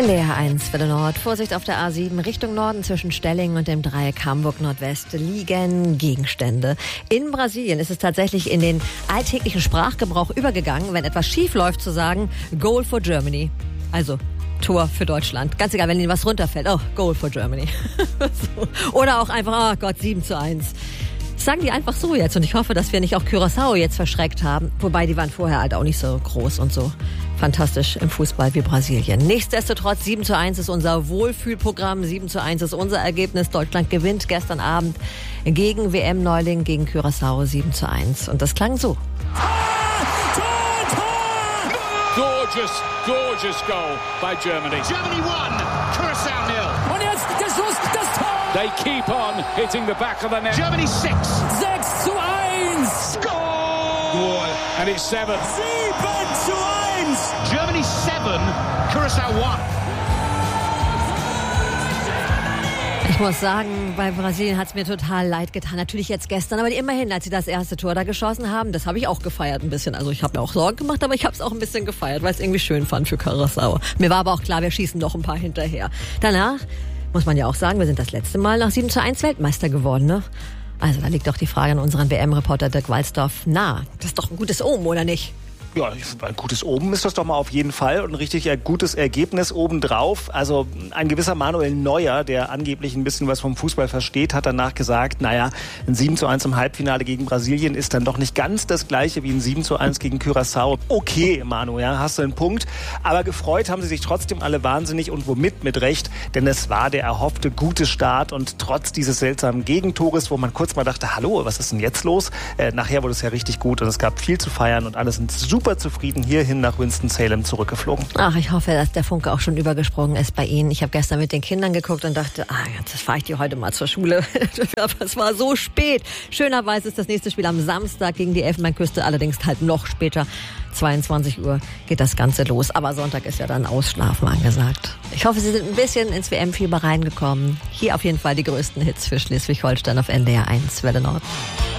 NDR 1 Welle Nord. Vorsicht auf der A7 Richtung Norden zwischen Stellingen und dem Dreieck Hamburg-Nordwest liegen Gegenstände. In Brasilien ist es tatsächlich in den alltäglichen Sprachgebrauch übergegangen, wenn etwas schief läuft, zu sagen Goal for Germany. Also Tor für Deutschland. Ganz egal, wenn ihnen was runterfällt. Oh, Goal for Germany. So. Oder auch einfach, oh Gott, 7:1. Das sagen die einfach so jetzt. Und ich hoffe, dass wir nicht auch Curaçao jetzt verschreckt haben. Wobei, die waren vorher halt auch nicht so groß und so fantastisch im Fußball wie Brasilien. Nichtsdestotrotz, 7:1 ist unser Wohlfühlprogramm. 7:1 ist unser Ergebnis. Deutschland gewinnt gestern Abend gegen WM-Neuling, gegen Curaçao 7:1. Und das klang so. Gorgeous goal by Germany. Germany won, Curaçao 0. Und jetzt der Schuss, das Tor! They keep on hitting the back of the net. Germany 6. 6:1! Score! And it's 7. 7:1! Germany 7, Curaçao 1. Ich muss sagen, bei Brasilien hat es mir total leid getan. Natürlich jetzt gestern, aber immerhin, als sie das erste Tor da geschossen haben, das habe ich auch gefeiert ein bisschen. Also ich habe mir auch Sorgen gemacht, aber ich habe es auch ein bisschen gefeiert, weil es irgendwie schön fand für Curaçao. Mir war aber auch klar, wir schießen noch ein paar hinterher. Danach muss man ja auch sagen, wir sind das letzte Mal nach 7:1 Weltmeister geworden, ne? Also da liegt doch die Frage an unseren WM-Reporter Dirk Walsdorf nah. Das ist doch ein gutes Omen, oder nicht? Ja, ein gutes Omen ist das doch mal auf jeden Fall und ein richtig gutes Ergebnis obendrauf. Also ein gewisser Manuel Neuer, der angeblich ein bisschen was vom Fußball versteht, hat danach gesagt, naja, ein 7:1 im Halbfinale gegen Brasilien ist dann doch nicht ganz das gleiche wie ein 7:1 gegen Curaçao. Okay, Manu, ja, hast du einen Punkt. Aber gefreut haben sie sich trotzdem alle wahnsinnig und womit mit Recht, denn es war der erhoffte gute Start und trotz dieses seltsamen Gegentores, wo man kurz mal dachte, hallo, was ist denn jetzt los? Nachher wurde es ja richtig gut und es gab viel zu feiern und alle sind super zufrieden hierhin nach Winston-Salem zurückgeflogen. Ach, ich hoffe, dass der Funke auch schon übergesprungen ist bei Ihnen. Ich habe gestern mit den Kindern geguckt und dachte, jetzt fahre ich die heute mal zur Schule. Es war so spät. Schönerweise ist das nächste Spiel am Samstag gegen die Elfenbeinküste, allerdings halt noch später. 22 Uhr geht das Ganze los. Aber Sonntag ist ja dann Ausschlafen angesagt. Ich hoffe, Sie sind ein bisschen ins WM-Fieber reingekommen. Hier auf jeden Fall die größten Hits für Schleswig-Holstein auf NDR 1 Welle Nord.